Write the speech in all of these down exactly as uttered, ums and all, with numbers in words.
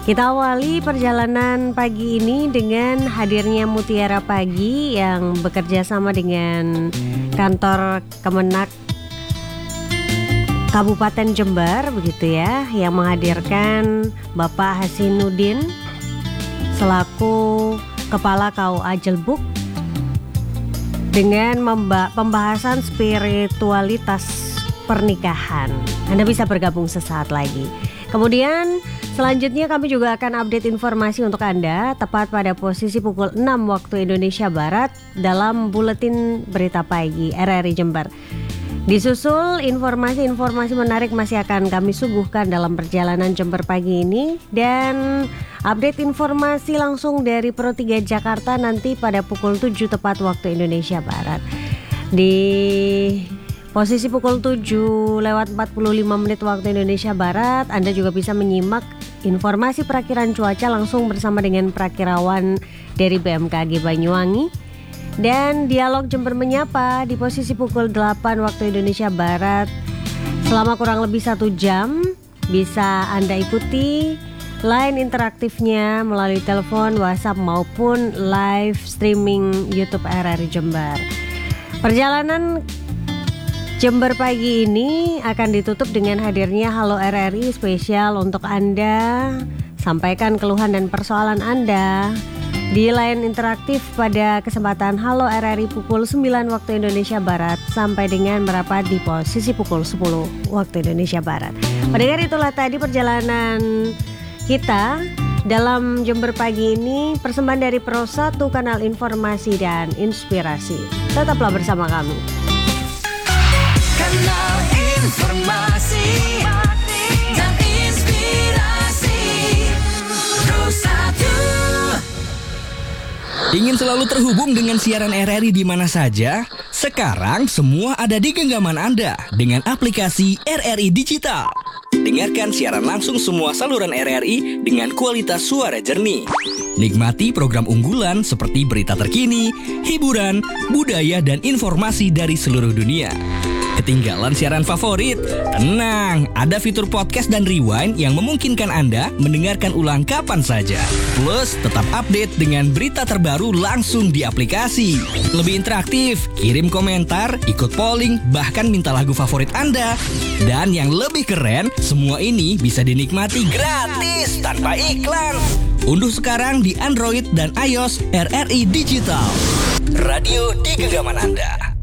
Kita awali perjalanan pagi ini dengan hadirnya Mutiara Pagi yang bekerja sama dengan kantor Kemenak Kabupaten Jember begitu ya, yang menghadirkan Bapak Hasinuddin selaku Kepala K U A Jelbuk dengan memba- pembahasan spiritualitas pernikahan. Anda bisa bergabung sesaat lagi. Kemudian selanjutnya kami juga akan update informasi untuk Anda tepat pada posisi pukul enam waktu Indonesia Barat dalam Buletin Berita Pagi R R I Jember. Disusul informasi-informasi menarik masih akan kami suguhkan dalam perjalanan Jember pagi ini, dan update informasi langsung dari Pro tiga Jakarta nanti pada pukul tujuh tepat waktu Indonesia Barat. Di posisi pukul tujuh lewat empat puluh lima menit waktu Indonesia Barat, Anda juga bisa menyimak informasi perakiran cuaca langsung bersama dengan perakirawan dari B M K G Banyuwangi. Dan dialog Jember Menyapa di posisi pukul delapan waktu Indonesia Barat selama kurang lebih satu jam. Bisa Anda ikuti line interaktifnya melalui telepon, WhatsApp maupun live streaming YouTube R R I Jember. Perjalanan Jember pagi ini akan ditutup dengan hadirnya Halo R R I spesial untuk Anda. Sampaikan keluhan dan persoalan Anda di line interaktif pada kesempatan Halo R R I pukul sembilan waktu Indonesia Barat sampai dengan berapa di posisi pukul sepuluh waktu Indonesia Barat. Mendengar itulah tadi perjalanan kita dalam Jember pagi ini, persembahan dari Pro satu Kanal Informasi dan Inspirasi. Tetaplah bersama kami. Kanal Informasi dan Inspirasi Pro satu. Ingin selalu terhubung dengan siaran R R I di mana saja? Sekarang semua ada di genggaman Anda dengan aplikasi R R I Digital. Dengarkan siaran langsung semua saluran R R I dengan kualitas suara jernih. Nikmati program unggulan seperti berita terkini, hiburan, budaya, dan informasi dari seluruh dunia. Ketinggalan siaran favorit? Tenang, ada fitur podcast dan rewind yang memungkinkan Anda mendengarkan ulang kapan saja. Plus, tetap update dengan berita terbaru langsung di aplikasi. Lebih interaktif, kirim komentar, ikut polling, bahkan minta lagu favorit Anda. Dan yang lebih keren, semua ini bisa dinikmati gratis tanpa iklan. Unduh sekarang di Android dan iOS R R I Digital. Radio di genggaman Anda.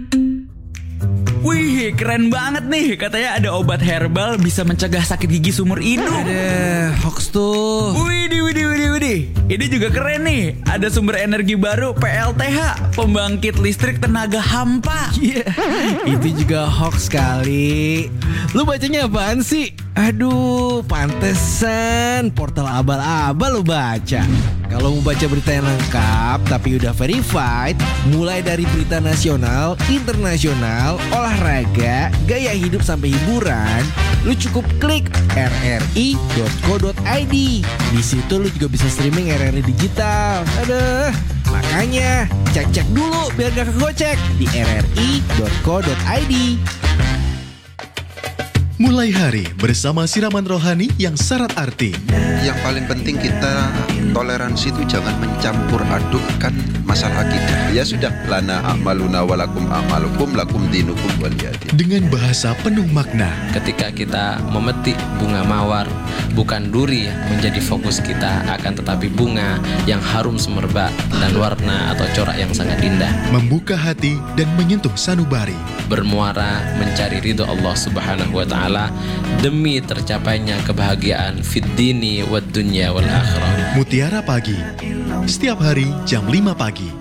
Wih, keren banget nih. Katanya ada obat herbal bisa mencegah sakit gigi seumur hidup. Ada hoax tuh. Widih, widih, widih, widih. Ini juga keren nih. Ada sumber energi baru P L T H, pembangkit listrik tenaga hampa. Iya, yeah. Itu juga hoax kali. Lu bacanya apaan sih? Aduh, pantesan portal abal-abal lu baca. Kalau mau baca berita yang lengkap tapi udah verified, mulai dari berita nasional, internasional, olahraga, gaya hidup sampai hiburan, lu cukup klik r r i dot co dot i d. Di situ lu juga bisa streaming R R I digital. Aduh, makanya cek-cek dulu biar gak kegocek di r r i dot co dot i d. Mulai hari bersama siraman rohani yang syarat arti. Yang paling penting kita toleransi itu jangan mencampur adukkan masalah akidah. Ya sudah, lana a'maluna walakum a'malukum lakum dinukum waliyadin. Dengan bahasa penuh makna. Ketika kita memetik bunga mawar, bukan duri yang menjadi fokus kita, akan tetapi bunga yang harum semerbak dan warna atau corak yang sangat indah. Membuka hati dan menyentuh sanubari. Bermuara mencari ridho Allah Subhanahu wa Ta'ala demi tercapainya kebahagiaan fid dini wad dunya wal akhirah. Mutiara Pagi, setiap hari jam lima pagi.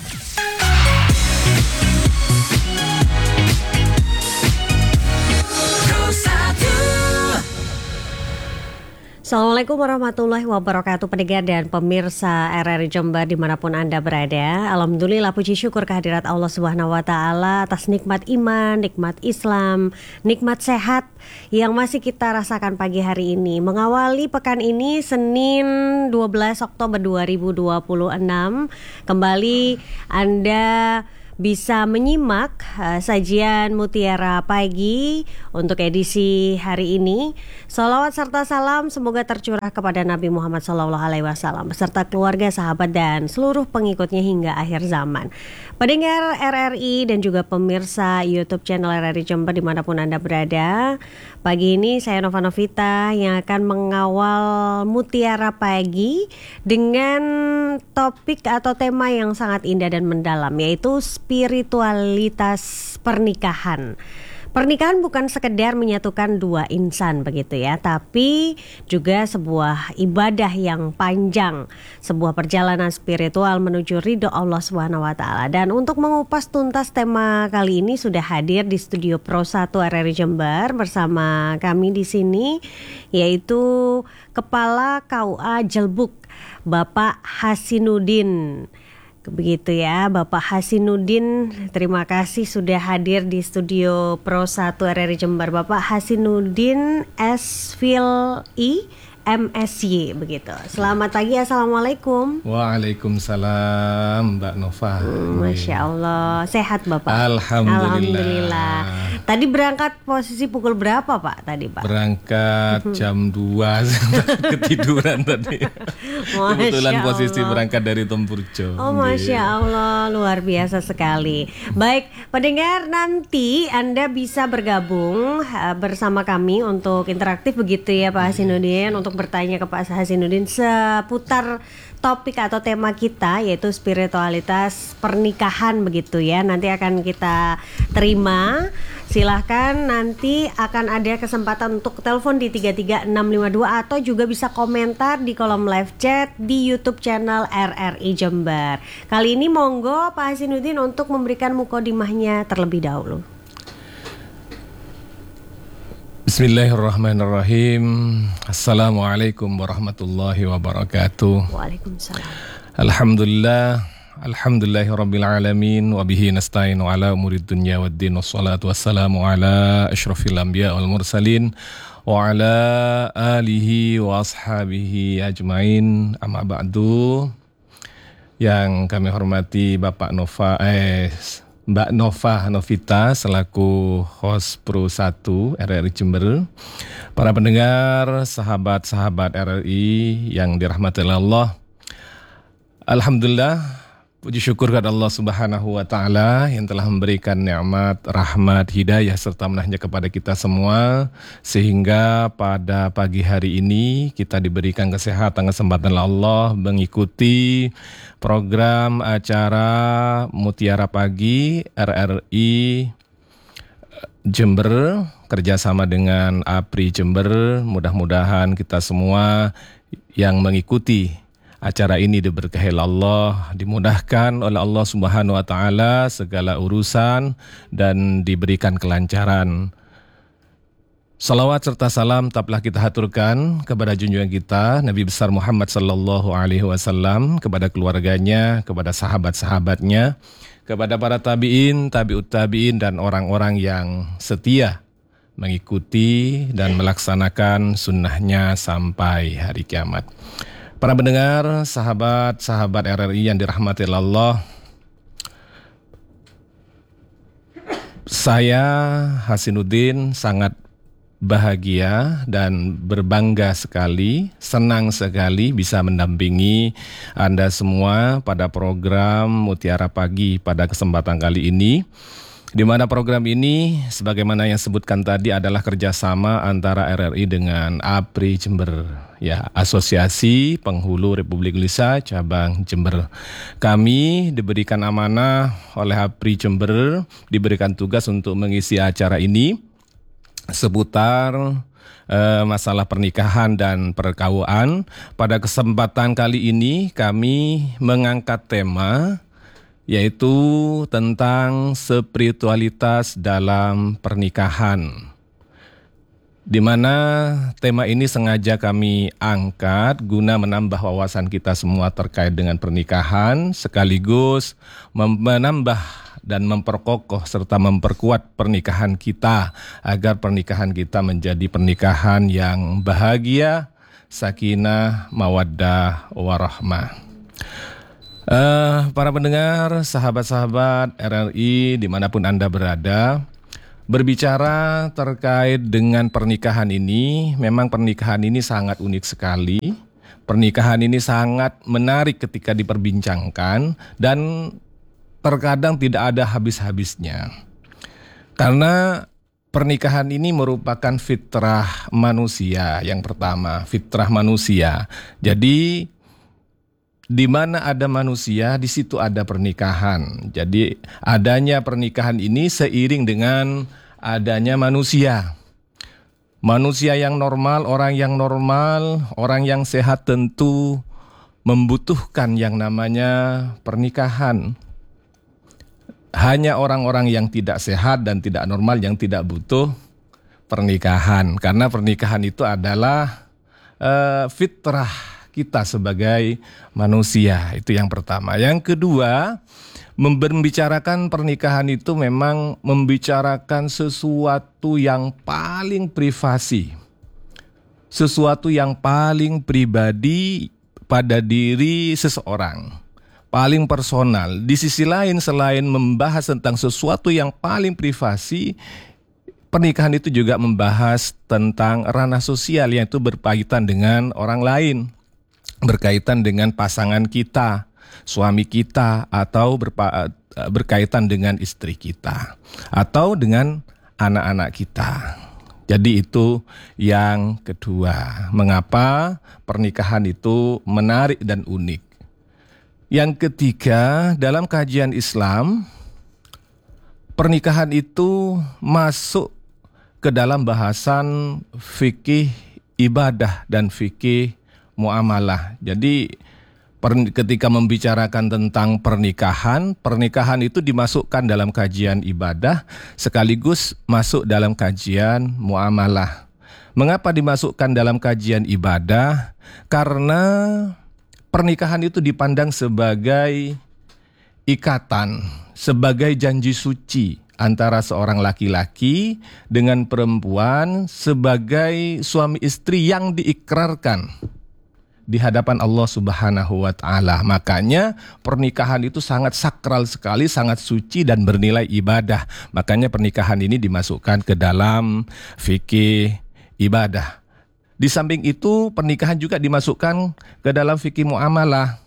Assalamualaikum warahmatullahi wabarakatuh, pendengar dan pemirsa R R I Jember dimanapun Anda berada. Alhamdulillah, puji syukur kehadirat Allah Subhanahu wa Ta'ala atas nikmat iman, nikmat Islam, nikmat sehat yang masih kita rasakan pagi hari ini. Mengawali pekan ini Senin dua belas Oktober dua ribu dua puluh enam, kembali Anda bisa menyimak uh, sajian Mutiara Pagi untuk edisi hari ini. Sholawat serta salam semoga tercurah kepada Nabi Muhammad shallallahu alaihi wasallam beserta keluarga, sahabat, dan seluruh pengikutnya hingga akhir zaman. Pendengar R R I dan juga pemirsa YouTube channel R R I Jember dimanapun Anda berada, pagi ini saya Nova Novita yang akan mengawal Mutiara Pagi dengan topik atau tema yang sangat indah dan mendalam, yaitu spiritualitas pernikahan. Pernikahan bukan sekedar menyatukan dua insan begitu ya, tapi juga sebuah ibadah yang panjang, sebuah perjalanan spiritual menuju ridho Allah subhanahu wa taala. Dan untuk mengupas tuntas tema kali ini sudah hadir di studio Pro satu R R I Jember bersama kami di sini, yaitu Kepala K U A Jelbuk, Bapak Hasinuddin. Begitu ya, Bapak Hasinuddin, terima kasih sudah hadir di studio Pro satu R R I Jember. Bapak Hasinuddin S Phil I M S Y begitu. Selamat pagi, assalamualaikum. Waalaikumsalam, Mbak Nova. Hmm, Masya Allah, sehat Bapak? Alhamdulillah. Alhamdulillah. Tadi berangkat posisi pukul berapa Pak tadi Pak? Berangkat jam dua, ketiduran tadi. Kebetulan posisi berangkat dari Tempurjo. Oh Masya Allah, luar biasa sekali. Baik, pendengar, nanti Anda bisa bergabung uh, bersama kami untuk interaktif begitu ya Pak Hasinuddin, untuk bertanya ke Pak Hasinuddin seputar topik atau tema kita, yaitu spiritualitas pernikahan begitu ya. Nanti akan kita terima. Silahkan, nanti akan ada kesempatan untuk telepon di tiga tiga enam lima dua atau juga bisa komentar di kolom live chat di YouTube channel R R I Jember. Kali ini monggo Pak Hasinuddin untuk memberikan mukodimahnya terlebih dahulu. Bismillahirrahmanirrahim. Assalamualaikum warahmatullahi wabarakatuh. Waalaikumsalam. Alhamdulillah, alhamdulillahirabbil alamin wa bihi nasta'inu ala umurid dunya waddin, wassalatu wassalamu ala asyrafil anbiya wal mursalin wa ala alihi wa ashabihi ajmain. Amma ba'du. Yang kami hormati Bapak Nova eh Mbak Nova Novita selaku host Pro satu R R I Jember, para pendengar, sahabat-sahabat R R I yang dirahmati Allah. Alhamdulillah, puji syukur kepada Allah Subhanahu wa taala yang telah memberikan nikmat, rahmat, hidayah serta menahnya kepada kita semua, sehingga pada pagi hari ini kita diberikan kesehatan, kesempatan Allah mengikuti program acara Mutiara Pagi R R I Jember kerjasama dengan A P R I Jember. Mudah-mudahan kita semua yang mengikuti acara ini diberkahi Allah, dimudahkan oleh Allah Subhanahu wa taala segala urusan dan diberikan kelancaran. Salawat serta salam tetaplah kita haturkan kepada junjungan kita Nabi besar Muhammad sallallahu alaihi wasallam, kepada keluarganya, kepada sahabat-sahabatnya, kepada para tabi'in, tabi'ut tabi'in, dan orang-orang yang setia mengikuti dan melaksanakan sunnahnya sampai hari kiamat. Para pendengar, sahabat-sahabat R R I yang dirahmati Allah, saya Hasinuddin sangat bahagia dan berbangga sekali, senang sekali bisa mendampingi Anda semua pada program Mutiara Pagi pada kesempatan kali ini, di mana program ini sebagaimana yang sebutkan tadi adalah kerjasama antara R R I dengan A P R I Jember, ya, Asosiasi Penghulu Republik Indonesia Cabang Jember. Kami diberikan amanah oleh A P R I Jember, diberikan tugas untuk mengisi acara ini seputar uh, masalah pernikahan dan perkawuan. Pada kesempatan kali ini kami mengangkat tema yaitu tentang spiritualitas dalam pernikahan, di mana tema ini sengaja kami angkat guna menambah wawasan kita semua terkait dengan pernikahan, sekaligus menambah dan memperkokoh serta memperkuat pernikahan kita agar pernikahan kita menjadi pernikahan yang bahagia, sakinah, mawaddah, warahmah. Eh, para pendengar, sahabat-sahabat R R I dimanapun Anda berada, berbicara terkait dengan pernikahan ini, memang pernikahan ini sangat unik sekali. Pernikahan ini sangat menarik ketika diperbincangkan dan terkadang tidak ada habis-habisnya. Karena pernikahan ini merupakan fitrah manusia yang pertama, fitrah manusia. Jadi di mana ada manusia, di situ ada pernikahan. Jadi adanya pernikahan ini seiring dengan adanya manusia. Manusia yang normal, orang yang normal, orang yang sehat tentu membutuhkan yang namanya pernikahan. Hanya orang-orang yang tidak sehat dan tidak normal yang tidak butuh pernikahan. Karena pernikahan itu adalah uh, fitrah kita sebagai manusia. Itu yang pertama. Yang kedua, membicarakan pernikahan itu memang membicarakan sesuatu yang paling privasi. Sesuatu yang paling pribadi pada diri seseorang. Paling personal. Di sisi lain, selain membahas tentang sesuatu yang paling privasi, pernikahan itu juga membahas tentang ranah sosial yang itu berkaitan dengan orang lain, berkaitan dengan pasangan kita, suami kita, atau berpa- berkaitan dengan istri kita, atau dengan anak-anak kita. Jadi itu yang kedua, mengapa pernikahan itu menarik dan unik. Yang ketiga, dalam kajian Islam, pernikahan itu masuk ke dalam bahasan fikih ibadah dan fikih muamalah. Jadi per, ketika membicarakan tentang pernikahan, pernikahan itu dimasukkan dalam kajian ibadah sekaligus masuk dalam kajian muamalah. Mengapa dimasukkan dalam kajian ibadah? Karena pernikahan itu dipandang sebagai ikatan, sebagai janji suci antara seorang laki-laki dengan perempuan sebagai suami istri yang diikrarkan di hadapan Allah Subhanahu wa taala. Makanya pernikahan itu sangat sakral sekali, sangat suci dan bernilai ibadah. Makanya pernikahan ini dimasukkan ke dalam fikih ibadah. Di samping itu, pernikahan juga dimasukkan ke dalam fikih muamalah.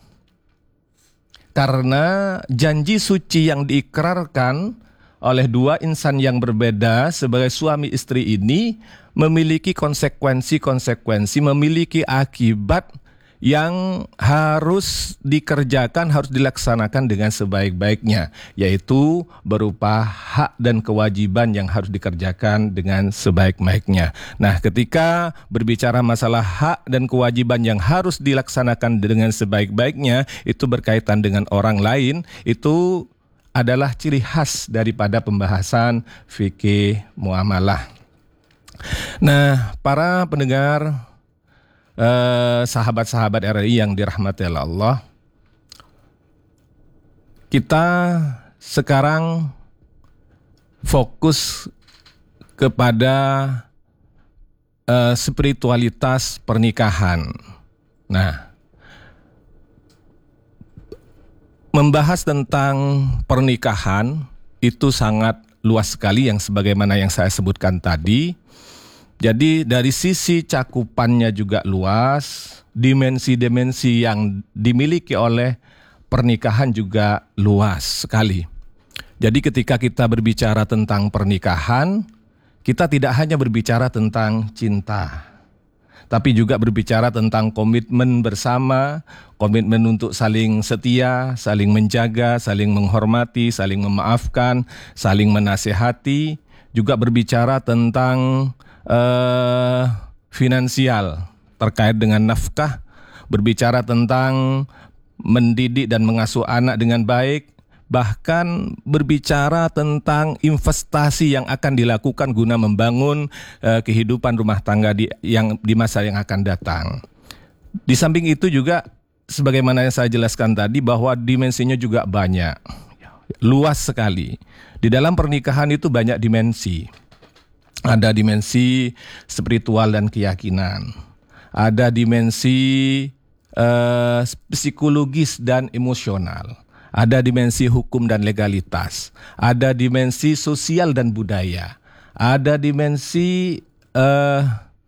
Karena janji suci yang diikrarkan oleh dua insan yang berbeda sebagai suami istri ini memiliki konsekuensi-konsekuensi, memiliki akibat yang harus dikerjakan, harus dilaksanakan dengan sebaik-baiknya, yaitu berupa hak dan kewajiban yang harus dikerjakan dengan sebaik-baiknya. Nah, ketika berbicara masalah hak dan kewajiban yang harus dilaksanakan dengan sebaik-baiknya, itu berkaitan dengan orang lain, itu adalah ciri khas daripada pembahasan fikih muamalah. Nah, para pendengar, Uh, sahabat-sahabat R R I yang dirahmati oleh Allah, kita sekarang fokus kepada uh, spiritualitas pernikahan. Nah, membahas tentang pernikahan itu sangat luas sekali, yang sebagaimana yang saya sebutkan tadi. Jadi dari sisi cakupannya juga luas, dimensi-dimensi yang dimiliki oleh pernikahan juga luas sekali. Jadi ketika kita berbicara tentang pernikahan, kita tidak hanya berbicara tentang cinta, tapi juga berbicara tentang komitmen bersama, komitmen untuk saling setia, saling menjaga, saling menghormati, saling memaafkan, saling menasihati, juga berbicara tentang Uh, finansial terkait dengan nafkah, berbicara tentang mendidik dan mengasuh anak dengan baik, bahkan berbicara tentang investasi yang akan dilakukan guna membangun uh, kehidupan rumah tangga di, yang, di masa yang akan datang. Di samping itu juga, sebagaimana yang saya jelaskan tadi, bahwa dimensinya juga banyak, luas sekali. Di dalam pernikahan itu banyak dimensi. Ada dimensi spiritual dan keyakinan, ada dimensi eh, psikologis dan emosional, ada dimensi hukum dan legalitas, ada dimensi sosial dan budaya, ada dimensi eh,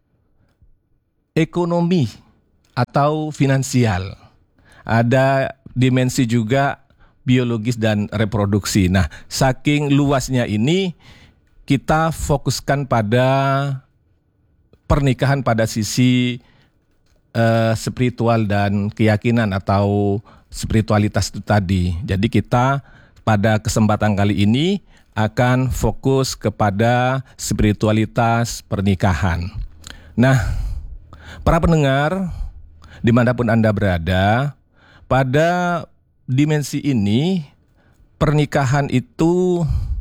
ekonomi atau finansial, ada dimensi juga biologis dan reproduksi. Nah, saking luasnya ini kita fokuskan pada pernikahan pada sisi uh, spiritual dan keyakinan atau spiritualitas itu tadi. Jadi kita pada kesempatan kali ini akan fokus kepada spiritualitas pernikahan. Nah, para pendengar dimanapun Anda berada, pada dimensi ini pernikahan itu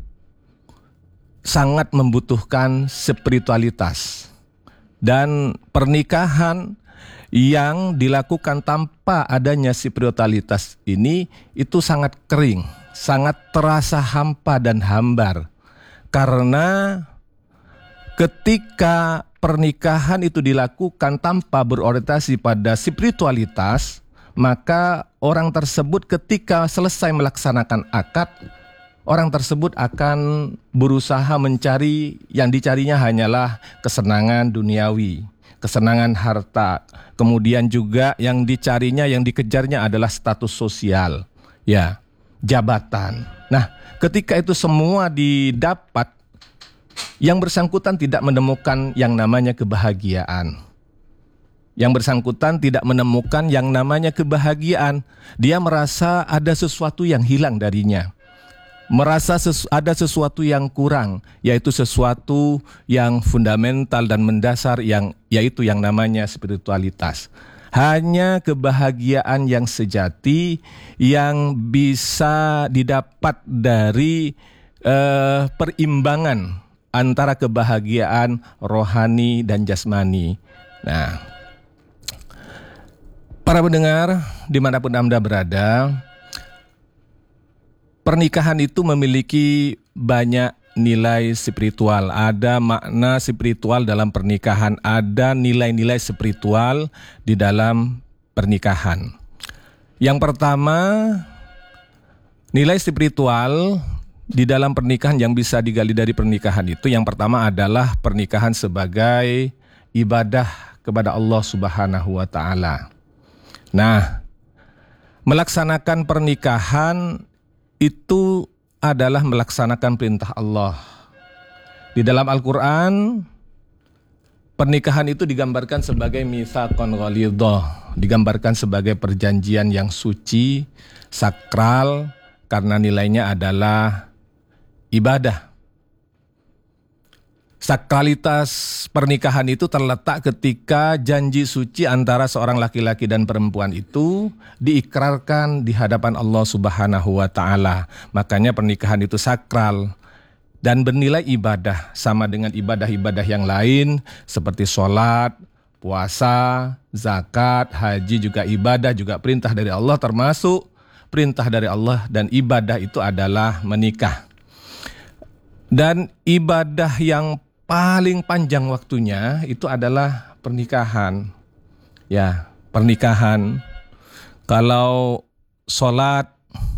sangat membutuhkan spiritualitas, dan pernikahan yang dilakukan tanpa adanya spiritualitas ini itu sangat kering, sangat terasa hampa dan hambar. Karena ketika pernikahan itu dilakukan tanpa berorientasi pada spiritualitas, maka orang tersebut ketika selesai melaksanakan akad, orang tersebut akan berusaha mencari, yang dicarinya hanyalah kesenangan duniawi, kesenangan harta. Kemudian juga yang dicarinya, yang dikejarnya adalah status sosial, ya, jabatan. Nah, ketika itu semua didapat, yang bersangkutan tidak menemukan yang namanya kebahagiaan. Yang bersangkutan tidak menemukan yang namanya kebahagiaan. Dia merasa ada sesuatu yang hilang darinya. Merasa sesu, ada sesuatu yang kurang, yaitu sesuatu yang fundamental dan mendasar, yang yaitu yang namanya spiritualitas. Hanya kebahagiaan yang sejati yang bisa didapat dari uh, perimbangan antara kebahagiaan rohani dan jasmani. Nah, para pendengar dimanapun Anda berada, pernikahan itu memiliki banyak nilai spiritual. Ada makna spiritual dalam pernikahan, ada nilai-nilai spiritual di dalam pernikahan. Yang pertama, nilai spiritual di dalam pernikahan yang bisa digali dari pernikahan itu, yang pertama adalah pernikahan sebagai ibadah kepada Allah Subhanahu wa taala. Nah, melaksanakan pernikahan itu adalah melaksanakan perintah Allah. Di dalam Al-Quran, pernikahan itu digambarkan sebagai mitsaqan ghalidhah, digambarkan sebagai perjanjian yang suci, sakral, karena nilainya adalah ibadah. Sakralitas pernikahan itu terletak ketika janji suci antara seorang laki-laki dan perempuan itu diikrarkan di hadapan Allah Subhanahu wa taala. Makanya pernikahan itu sakral dan bernilai ibadah, sama dengan ibadah-ibadah yang lain seperti sholat, puasa, zakat, haji juga ibadah, juga perintah dari Allah, termasuk perintah dari Allah dan ibadah itu adalah menikah. Dan ibadah yang paling panjang waktunya itu adalah pernikahan. Ya, pernikahan. Kalau sholat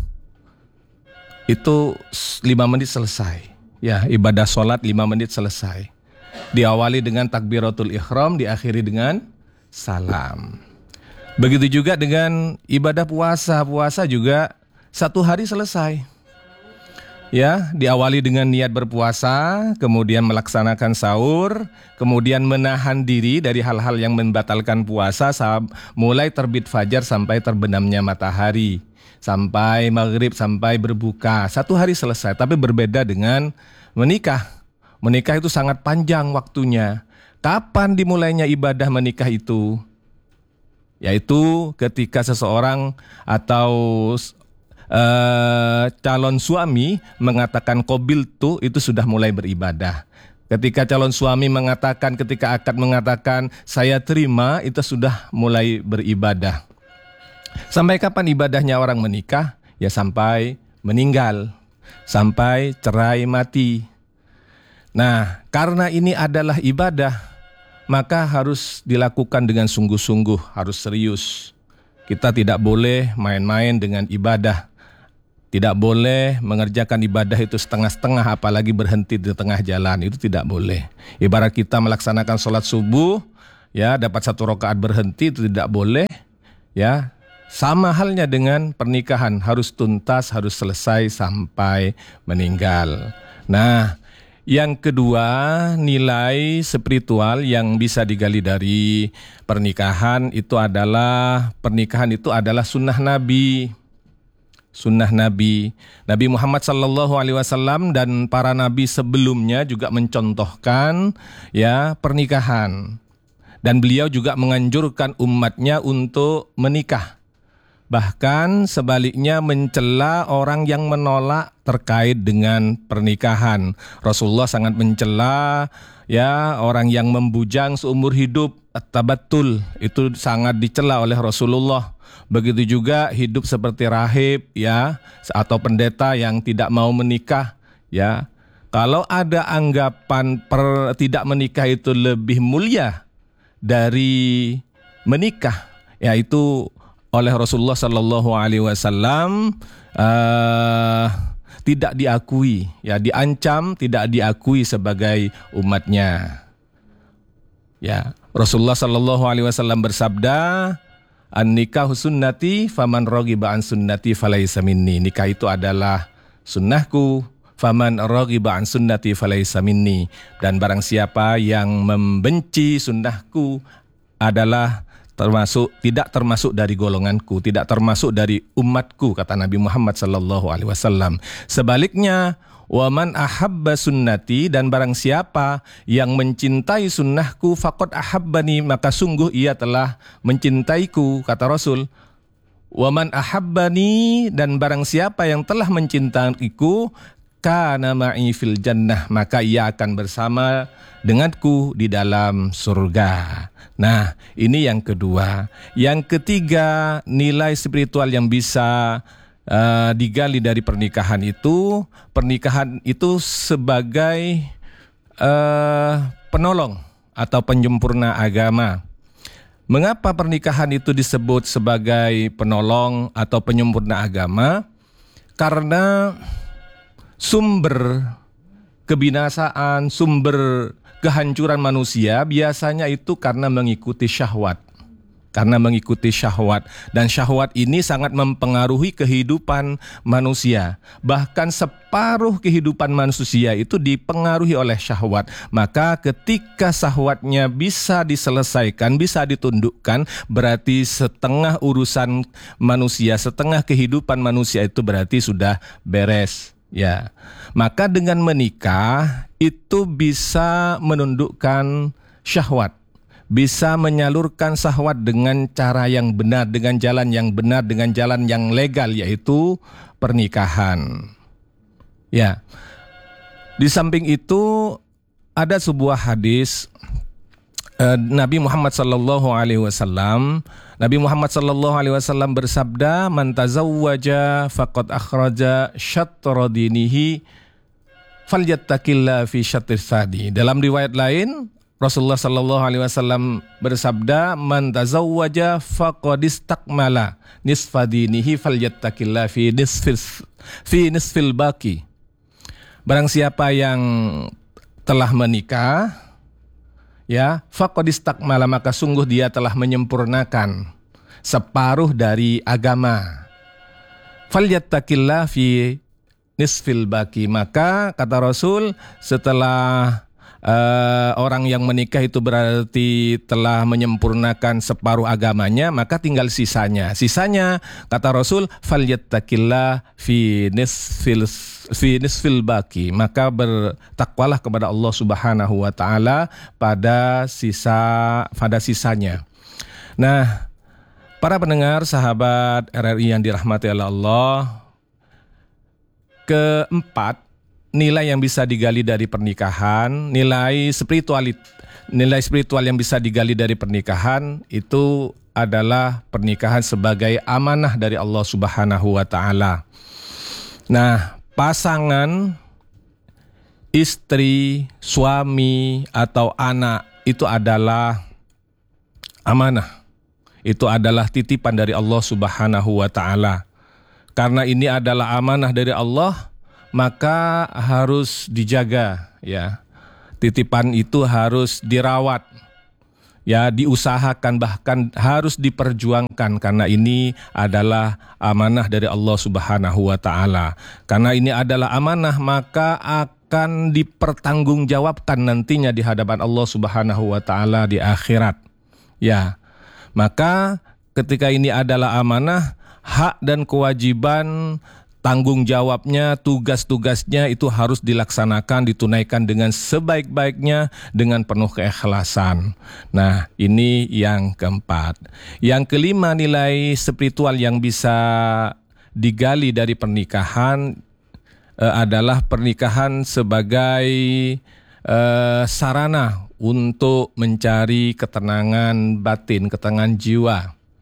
itu lima menit selesai. Ya, ibadah sholat lima menit selesai. Diawali dengan takbiratul ihram, diakhiri dengan salam. Begitu juga dengan ibadah puasa. Puasa juga satu hari selesai. Ya, diawali dengan niat berpuasa, kemudian melaksanakan sahur, kemudian menahan diri dari hal-hal yang membatalkan puasa, mulai terbit fajar sampai terbenamnya matahari, sampai maghrib, sampai berbuka. Satu hari selesai, tapi berbeda dengan menikah. Menikah itu sangat panjang waktunya. Kapan dimulainya ibadah menikah itu? Yaitu ketika seseorang atau Uh, calon suami mengatakan qabiltu, itu sudah mulai beribadah. Ketika calon suami mengatakan, ketika akad mengatakan saya terima, itu sudah mulai beribadah. Sampai kapan ibadahnya orang menikah? Ya sampai meninggal, sampai cerai mati. Nah, karena ini adalah ibadah, maka harus dilakukan dengan sungguh-sungguh, harus serius. Kita tidak boleh main-main dengan ibadah. Tidak boleh mengerjakan ibadah itu setengah-setengah, apalagi berhenti di tengah jalan, itu tidak boleh. Ibarat kita melaksanakan sholat subuh, ya dapat satu rakaat berhenti, itu tidak boleh. Ya, sama halnya dengan pernikahan, harus tuntas, harus selesai sampai meninggal. Nah, yang kedua, nilai spiritual yang bisa digali dari pernikahan itu adalah pernikahan itu adalah sunnah Nabi. Sunnah Nabi, Nabi Muhammad Sallallahu Alaihi Wasallam dan para nabi sebelumnya juga mencontohkan ya pernikahan, dan beliau juga menganjurkan umatnya untuk menikah. Bahkan sebaliknya mencela orang yang menolak terkait dengan pernikahan. Rasulullah sangat mencela ya orang yang membujang seumur hidup, at-tabattul, itu sangat dicela oleh Rasulullah. Begitu juga hidup seperti rahib ya atau pendeta yang tidak mau menikah ya. Kalau ada anggapan per, tidak menikah itu lebih mulia dari menikah, yaitu oleh Rasulullah Sallallahu Alaihi Wasallam uh, tidak diakui, ya diancam tidak diakui sebagai umatnya. Ya, Rasulullah Sallallahu Alaihi Wasallam bersabda, an-nikahu sunnati faman raghiba an sunnati falaysa minni. Nikah itu adalah sunnahku, faman raghiba an sunnati falaysa minni. Dan barang siapa yang membenci sunnahku adalah termasuk tidak termasuk dari golonganku, tidak termasuk dari umatku, kata Nabi Muhammad sallallahu alaihi wasallam. Sebaliknya, waman ahabba sunnati, dan barang siapa yang mencintai sunnahku, faqad ahabbani, maka sungguh ia telah mencintaiku, kata Rasul. Waman ahabbani, dan barang siapa yang telah mencintaiku, kana ma'i fil jannah, maka ia akan bersama denganku di dalam surga. Nah, ini yang kedua. Yang ketiga, nilai spiritual yang bisa Uh, digali dari pernikahan itu, pernikahan itu sebagai uh, penolong atau penyempurna agama. Mengapa pernikahan itu disebut sebagai penolong atau penyempurna agama? Karena sumber kebinasaan, sumber kehancuran manusia biasanya itu karena mengikuti syahwat. Karena mengikuti syahwat, dan syahwat ini sangat mempengaruhi kehidupan manusia. Bahkan separuh kehidupan manusia itu dipengaruhi oleh syahwat. Maka ketika syahwatnya bisa diselesaikan, bisa ditundukkan, berarti setengah urusan manusia, setengah kehidupan manusia itu berarti sudah beres. Ya, maka dengan menikah itu bisa menundukkan syahwat, bisa menyalurkan syahwat dengan cara yang benar, dengan jalan yang benar, dengan jalan yang legal, yaitu pernikahan. Ya, di samping itu ada sebuah hadis eh, Nabi Muhammad Sallallahu Alaihi Wasallam. Nabi Muhammad Sallallahu Alaihi Wasallam bersabda, "Man tazawwaja faqad akhraja syatra dinihi falyattaqillah fi syatris sadi." Dalam riwayat lain, Rasulullah Sallallahu Alaihi Wasallam bersabda, "Man tazawwaja faqad istakmala nisfa dinihi falyattaqillah fi nisfil fi nisfil baqi." Barang siapa yang telah menikah, ya, faqad istakmala, maka sungguh dia telah menyempurnakan separuh dari agama. Falyattaqillah fi nisfil baqi, maka kata Rasul, setelah Uh, orang yang menikah itu berarti telah menyempurnakan separuh agamanya, maka tinggal sisanya. Sisanya, kata Rasul, falyattaqillah fi nisfil fi nisfil baqi, maka bertakwalah kepada Allah Subhanahu wa taala pada sisa pada sisanya. Nah, para pendengar sahabat R R I yang dirahmati oleh Allah, keempat, nilai yang bisa digali dari pernikahan, nilai spiritualit, nilai spiritual yang bisa digali dari pernikahan itu adalah pernikahan sebagai amanah dari Allah Subhanahu wa taala. Nah, pasangan, istri, suami atau anak itu adalah amanah. itu adalah titipan dari Allah Subhanahu wa taala. Karena ini adalah amanah dari Allah, maka harus dijaga ya. Titipan itu harus dirawat. Ya, diusahakan, bahkan harus diperjuangkan karena ini adalah amanah dari Allah Subhanahu wa taala. Karena ini adalah amanah, maka akan dipertanggungjawabkan nantinya di hadapan Allah Subhanahu wa taala di akhirat. Ya. Maka ketika ini adalah amanah, hak dan kewajiban, tanggung jawabnya, tugas-tugasnya itu harus dilaksanakan, ditunaikan dengan sebaik-baiknya, dengan penuh keikhlasan. Nah, ini yang keempat. Yang kelima, nilai spiritual yang bisa digali dari pernikahan eh, adalah pernikahan sebagai eh, sarana untuk mencari ketenangan batin, ketenangan jiwa.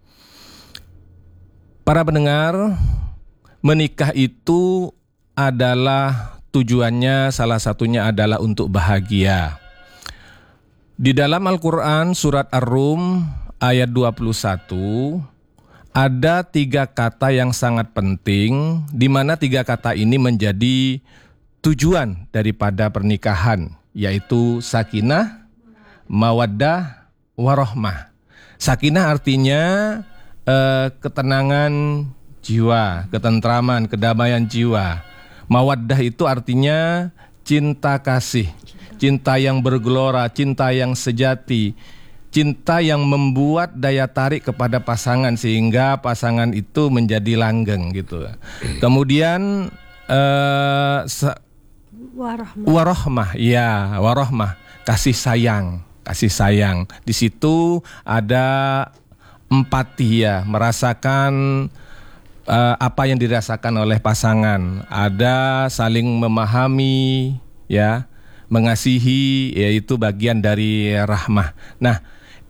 Para pendengar, menikah itu adalah tujuannya, salah satunya adalah untuk bahagia. Di dalam Al-Quran surat Ar-Rum ayat dua puluh satu ada tiga kata yang sangat penting, di mana tiga kata ini menjadi tujuan daripada pernikahan, yaitu sakinah, mawaddah, warahmah. Sakinah artinya eh, ketenangan jiwa, ketentraman, kedamaian jiwa. Mawaddah itu artinya cinta kasih, cinta yang bergelora, cinta yang sejati, cinta yang membuat daya tarik kepada pasangan sehingga pasangan itu menjadi langgeng gitu. Kemudian eh, Warahmah. warahmah, ya warahmah, kasih sayang, kasih sayang. Di situ ada empati ya, merasakan Uh, apa yang dirasakan oleh pasangan, ada saling memahami, ya, mengasihi, yaitu bagian dari rahmah. Nah,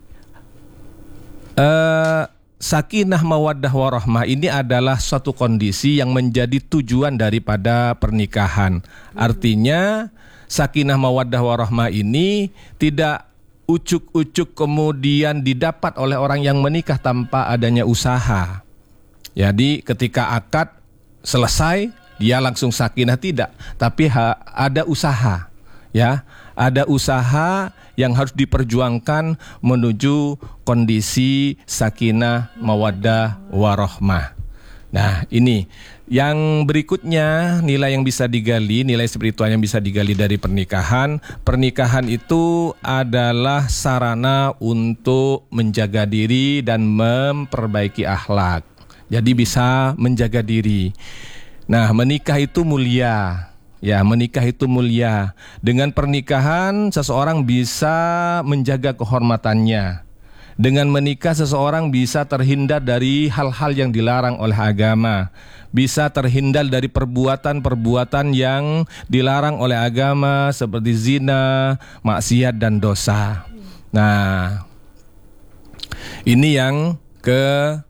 uh, sakinah, mawaddah, warahmah ini adalah suatu kondisi yang menjadi tujuan daripada pernikahan. Artinya, sakinah, mawaddah, warahmah ini tidak ucuk-ucuk kemudian didapat oleh orang yang menikah tanpa adanya usaha. Jadi ketika akad selesai dia langsung sakinah, tidak, tapi ha, ada usaha, ya, ada usaha yang harus diperjuangkan menuju kondisi sakinah, mawaddah, warahmah. Nah, ini yang berikutnya, nilai yang bisa digali, nilai spiritual yang bisa digali dari pernikahan. Pernikahan itu adalah sarana untuk menjaga diri dan memperbaiki akhlak. Jadi bisa menjaga diri. Nah, menikah itu mulia. Ya, menikah itu mulia. Dengan pernikahan seseorang bisa menjaga kehormatannya. Dengan menikah seseorang bisa terhindar dari hal-hal yang dilarang oleh agama. Bisa terhindar dari perbuatan-perbuatan yang dilarang oleh agama seperti zina, maksiat dan dosa. Nah, ini yang ke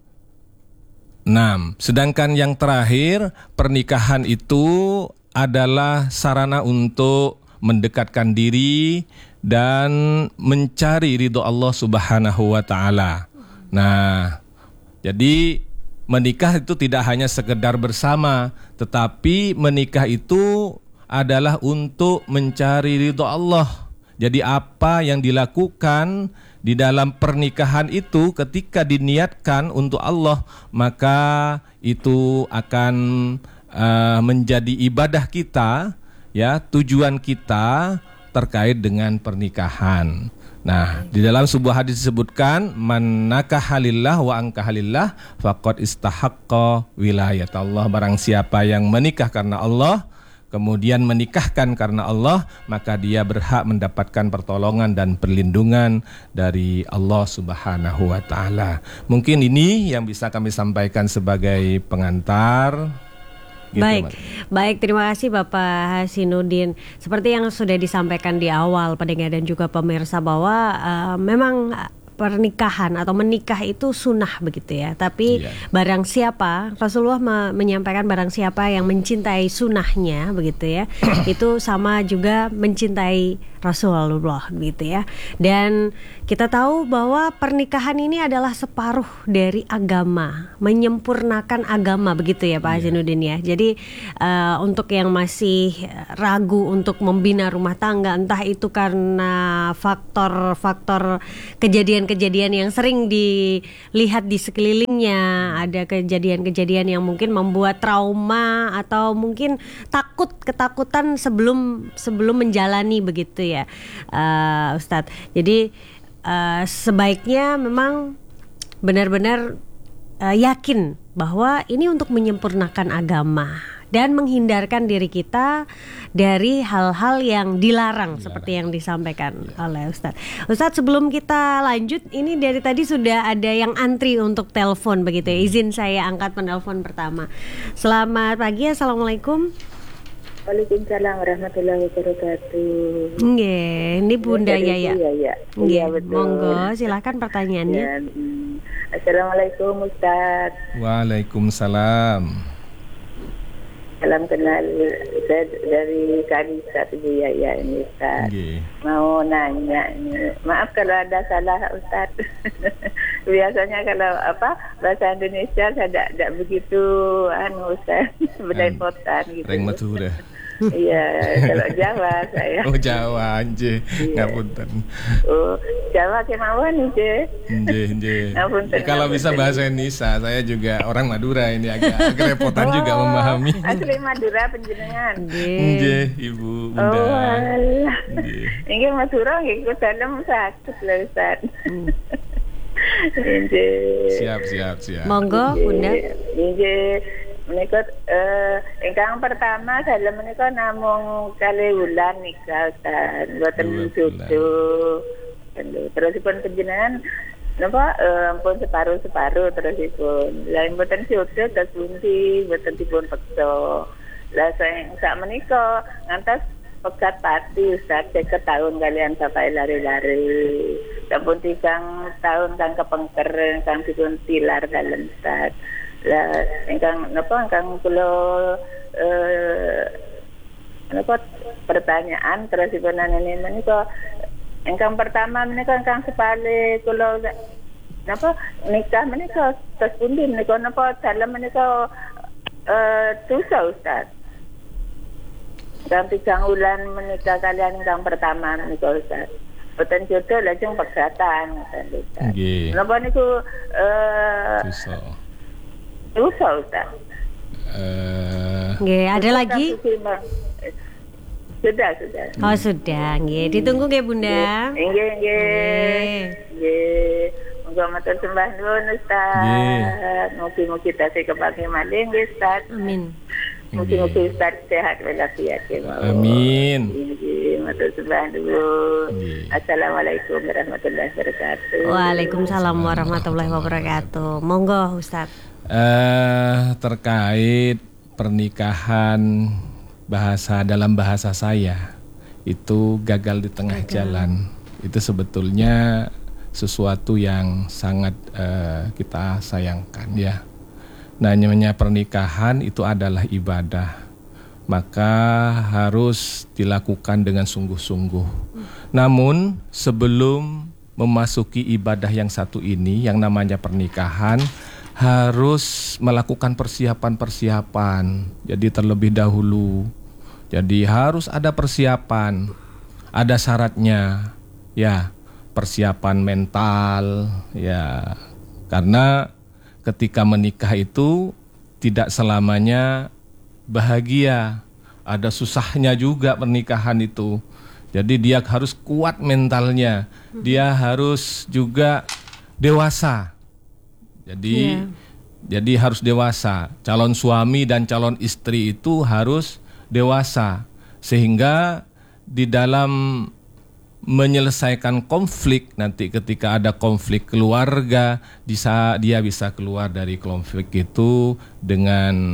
enam. Sedangkan yang terakhir, pernikahan itu adalah sarana untuk mendekatkan diri dan mencari ridho Allah Subhanahu wa taala. Nah, jadi menikah itu tidak hanya sekedar bersama, tetapi menikah itu adalah untuk mencari ridho Allah. Jadi apa yang dilakukan di dalam pernikahan itu ketika diniatkan untuk Allah, maka itu akan uh, menjadi ibadah kita, ya, tujuan kita terkait dengan pernikahan. Nah, di dalam sebuah hadis disebutkan, man nakahalillah wa angkahalillah faqad istahaqqa wilayat Allah. Barang siapa yang menikah karena Allah, kemudian menikahkan karena Allah, maka dia berhak mendapatkan pertolongan dan perlindungan dari Allah Subhanahu wa taala. Mungkin ini yang bisa kami sampaikan sebagai pengantar. Gitu, baik, Mat. baik, terima kasih Bapak Hasyinudin. Seperti yang sudah disampaikan di awal pendengar dan juga pemirsa bahwa uh, memang pernikahan atau menikah itu sunnah begitu ya. Tapi Iya. barang siapa, Rasulullah me- menyampaikan barang siapa yang mencintai sunnahnya begitu ya, itu sama juga mencintai Rasulullah gitu ya. Dan kita tahu bahwa pernikahan ini adalah separuh dari agama, menyempurnakan agama begitu ya Pak Hazinuddin ya. Jadi uh, untuk yang masih ragu untuk membina rumah tangga, entah itu karena faktor-faktor kejadian-kejadian yang sering dilihat di sekelilingnya, ada kejadian-kejadian yang mungkin membuat trauma atau mungkin takut, ketakutan sebelum sebelum menjalani begitu ya. Ya, uh, Ustadz. Jadi uh, sebaiknya memang benar-benar uh, yakin bahwa ini untuk menyempurnakan agama dan menghindarkan diri kita dari hal-hal yang dilarang, dilarang. seperti yang disampaikan ya. oleh Ustadz. Ustadz, sebelum kita lanjut, ini dari tadi sudah ada yang antri untuk telepon begitu ya. Izin saya angkat penelpon pertama. Selamat pagi, assalamualaikum. Waalaikumsalam warahmatullahi wabarakatuh. Nggih, ini Bunda Yaya. Iya, iya. Nggih, Iya, betul. monggo silakan pertanyaannya. Ya, mm. Assalamualaikum Ustaz. Waalaikumsalam. Salam kenal, saya dari Kanisa Ibu Yaya ini Ustaz. Nggih. Mau nanya ini, maaf kalau ada salah Ustaz. Biasanya kalau apa bahasa Indonesia saya tidak begitu anu Ustaz, belepotan gitu. Reng Madura. Iya, kalau Jawa saya. Oh Jawa, nggih. Iya. Ngapunten. Oh, Jawa kemauan nggih. Nggih, nggih. Ngapunten, Ya, kalau bisa ngapunten. bahasa Indonesia, saya juga orang Madura ini agak kerepotan juga Oh, memahami. Asli Madura penjenengan. Nggih, Ibu Bunda. Oh, alah. Nggih. Ini Madura nggih ikut dalam sakit lho Ustaz. Nggih. Siap, siap, siap. Monggo Bunda. Nggih. Menika eh ingkang pertama dalem menika namung kali wulan nikah Ustaz. Mboten jodoh. Terusipun panjenengan napa eh, ampun separuh-separuh terusipun. Lah mboten jodoh terus pundi mboten dipun peksa. Lah saya sak menika ngantos pegat pati Ustaz seket tahun kalian sampai lari-lari. Sampun tigang tahun kang kepengker kang dipun tilar dalem Ustaz. Lah ingkang napa ingkang kula eh napa pertanyaan terusipun ini menika ingkang pertama menika ingkang sepale kula napa nikah menika terus pundi menika napa dalem menika eh dosa Ustaz. Dan tigang bulan menikah kalian ingkang pertama menika Ustaz. Boten jodoh lajeng pegatan ngoten Ustaz. Nggih. Napa niku eh Dosa. dosa Ustaz. Eh, Nggih, ada lagi? Sudah, sudah. Oh, sudah. Nggih, ditunggu nggih Bunda. Nggih, nggih. Nggih. Muga matur sembah nuwun Ustaz. Mugi-mugi tasih kepake malih nggih Ustaz. Amin. Mugi-mugi Ustaz sehat walafiat ya Allah. Amin. Nggih, matur sembah nuwun. Assalamualaikum warahmatullahi wabarakatuh. Waalaikumsalam warahmatullahi wabarakatuh. Monggo Ustaz. eh terkait pernikahan bahasa dalam bahasa saya itu gagal di tengah jalan. Itu sebetulnya sesuatu yang sangat eh, kita sayangkan ya. Namanya pernikahan itu adalah ibadah, maka harus dilakukan dengan sungguh-sungguh. Namun sebelum memasuki ibadah yang satu ini, yang namanya pernikahan, harus melakukan persiapan-persiapan. Jadi terlebih dahulu. Jadi harus ada persiapan, ada syaratnya, ya persiapan mental, ya karena ketika menikah itu tidak selamanya bahagia, ada susahnya juga pernikahan itu. Jadi dia harus kuat mentalnya, dia harus juga dewasa. Jadi yeah. jadi harus dewasa. Calon suami dan calon istri itu harus dewasa sehingga di dalam menyelesaikan konflik nanti ketika ada konflik keluarga bisa dia bisa keluar dari konflik itu dengan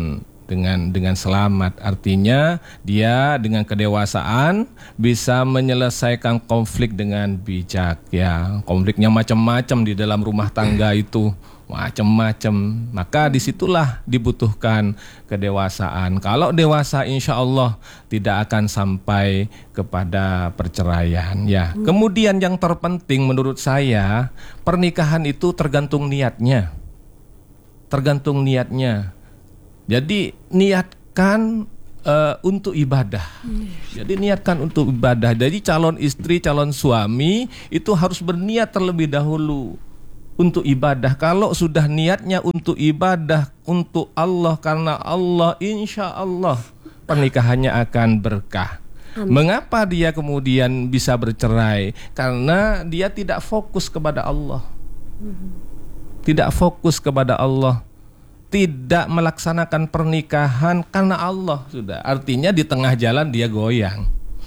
dengan dengan selamat. Artinya dia dengan kedewasaan bisa menyelesaikan konflik dengan bijak ya. Konfliknya macam-macam di dalam rumah tangga itu, macam-macam. Maka disitulah dibutuhkan kedewasaan. Kalau dewasa insya Allah tidak akan sampai kepada perceraian ya. Kemudian yang terpenting menurut saya, pernikahan itu tergantung niatnya. Tergantung niatnya. Jadi niatkan uh, untuk ibadah. Jadi niatkan untuk ibadah. Jadi calon istri, calon suami itu harus berniat terlebih dahulu untuk ibadah. Kalau sudah niatnya untuk ibadah untuk Allah, karena Allah, insya Allah pernikahannya akan berkah. Amin. Mengapa dia kemudian bisa bercerai? Karena dia tidak fokus kepada Allah. Tidak fokus kepada Allah, tidak melaksanakan pernikahan karena Allah sudah. Artinya di tengah jalan dia goyang.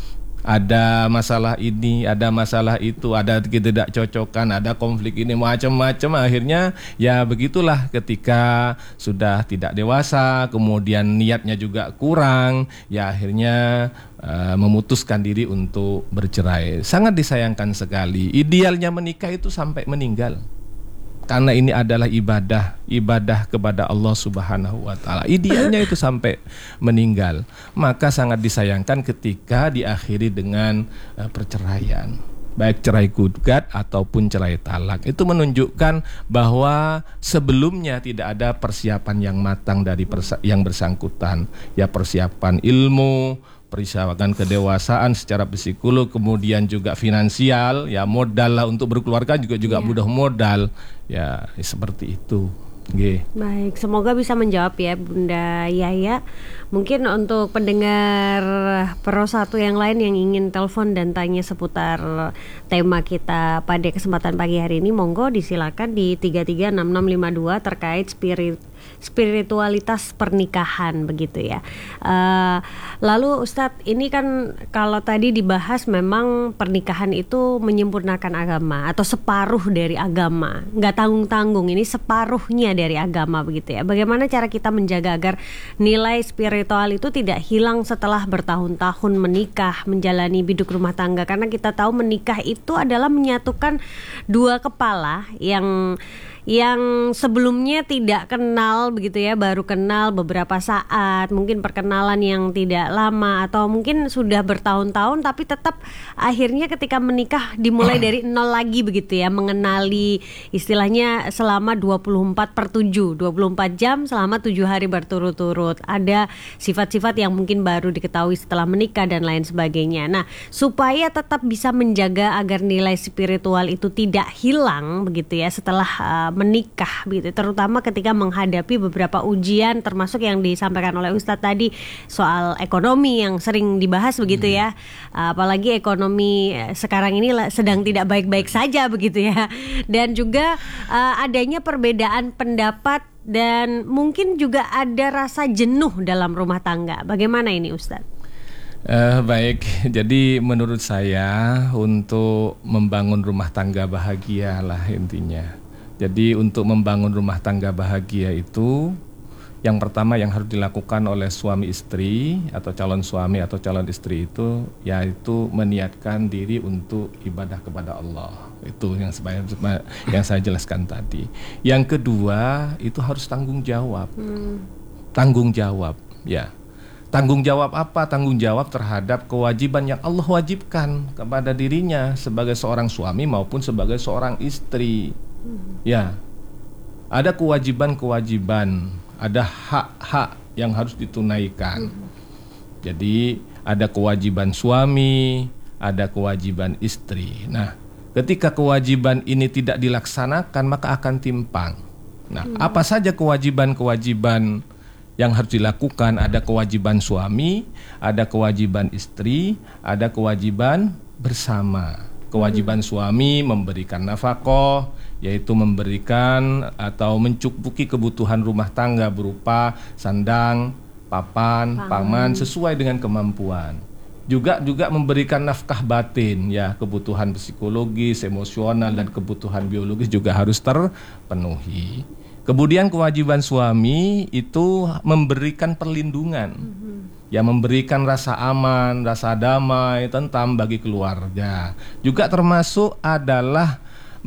Ada masalah ini, ada masalah itu, ada ketidakcocokan, ada konflik ini, macam-macam. Akhirnya ya begitulah ketika sudah tidak dewasa, kemudian niatnya juga kurang, ya akhirnya uh, memutuskan diri untuk bercerai. Sangat disayangkan sekali. Idealnya menikah itu sampai meninggal. Karena ini adalah ibadah, ibadah kepada Allah Subhanahu wa taala. Idealnya itu sampai meninggal. Maka sangat disayangkan ketika diakhiri dengan uh, perceraian. Baik cerai gugat ataupun cerai talak. Itu menunjukkan bahwa sebelumnya tidak ada persiapan yang matang dari persa- yang bersangkutan. Ya persiapan ilmu, persiapan kedewasaan secara psikolog, kemudian juga finansial, ya modal lah untuk berkeluarga juga juga yeah. butuh modal, ya seperti itu. G. Baik, semoga bisa menjawab ya Bunda Yaya. Mungkin untuk pendengar Pro satu yang lain yang ingin telepon dan tanya seputar tema kita pada kesempatan pagi hari ini, monggo disilakan di tiga tiga enam enam lima dua terkait spirit spiritualitas pernikahan begitu ya. Uh, lalu Ustadz, ini kan kalau tadi dibahas memang pernikahan itu menyempurnakan agama atau separuh dari agama, nggak tanggung-tanggung, ini separuhnya dari agama begitu ya. Bagaimana cara kita menjaga agar nilai spiritual itu tidak hilang setelah bertahun-tahun menikah, menjalani biduk rumah tangga? Karena kita tahu menikah itu adalah menyatukan dua kepala yang yang sebelumnya tidak kenal begitu ya, baru kenal beberapa saat, mungkin perkenalan yang tidak lama atau mungkin sudah bertahun-tahun, tapi tetap akhirnya ketika menikah dimulai dari nol lagi begitu ya, mengenali istilahnya selama dua puluh empat per tujuh, dua puluh empat jam selama tujuh hari berturut-turut. Ada sifat-sifat yang mungkin baru diketahui setelah menikah dan lain sebagainya. Nah, supaya tetap bisa menjaga agar nilai spiritual itu tidak hilang begitu ya setelah uh, menikah begitu, terutama ketika menghadapi beberapa ujian termasuk yang disampaikan oleh Ustadz tadi soal ekonomi yang sering dibahas begitu hmm. ya, apalagi ekonomi sekarang ini sedang tidak baik-baik saja begitu ya, dan juga uh, adanya perbedaan pendapat dan mungkin juga ada rasa jenuh dalam rumah tangga. Bagaimana ini Ustadz? Uh, baik, jadi menurut saya untuk membangun rumah tangga bahagia lah intinya. Jadi untuk membangun rumah tangga bahagia itu yang pertama yang harus dilakukan oleh suami istri atau calon suami atau calon istri itu yaitu meniatkan diri untuk ibadah kepada Allah. Itu yang saya, yang saya jelaskan tadi. Yang kedua itu harus tanggung jawab. Hmm. Tanggung jawab, ya. Tanggung jawab apa? Tanggung jawab terhadap kewajiban yang Allah wajibkan kepada dirinya sebagai seorang suami maupun sebagai seorang istri. Ya, ada kewajiban-kewajiban, ada hak-hak yang harus ditunaikan. Jadi ada kewajiban suami, ada kewajiban istri. Nah, ketika kewajiban ini tidak dilaksanakan maka akan timpang. Nah, apa saja kewajiban-kewajiban yang harus dilakukan? Ada kewajiban suami, ada kewajiban istri, ada kewajiban bersama. Kewajiban suami memberikan nafkah, yaitu memberikan atau mencukupi kebutuhan rumah tangga berupa sandang, papan, paman, paman sesuai dengan kemampuan. Juga juga memberikan nafkah batin, ya, kebutuhan psikologis, emosional dan kebutuhan biologis juga harus terpenuhi. Kemudian kewajiban suami itu memberikan perlindungan, mm-hmm. ya memberikan rasa aman, rasa damai, tentram bagi keluarga. Juga termasuk adalah